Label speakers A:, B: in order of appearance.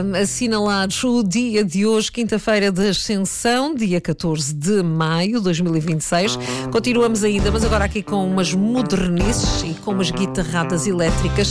A: Assinalados o dia de hoje, quinta-feira de Ascensão, dia 14 de maio de 2026. Continuamos ainda, mas agora aqui com umas modernices e com umas guitarradas elétricas.